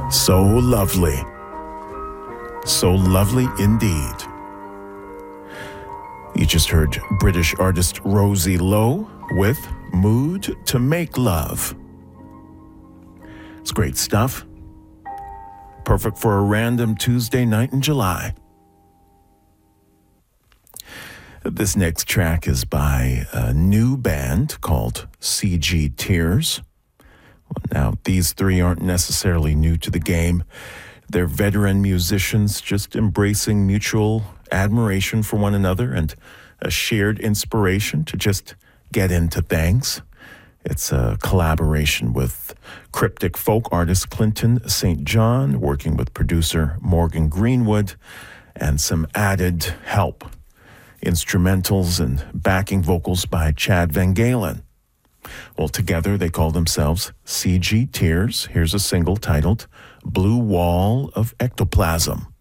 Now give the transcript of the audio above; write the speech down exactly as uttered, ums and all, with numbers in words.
So lovely. So lovely indeed. You just heard British artist Rosie Lowe with Mood to Make Love. It's great stuff. Perfect for a random Tuesday night in July. This next track is by a new band called C G Tears. Now, these three aren't necessarily new to the game. They're veteran musicians just embracing mutual admiration for one another and a shared inspiration to just get into things. It's a collaboration with cryptic folk artist Clinton Saint John, working with producer Morgan Greenwood, and some added help. Instrumentals and backing vocals by Chad Van Galen. Well, together they call themselves C G Tears. Here's a single titled Blue Wall of Ectoplasm.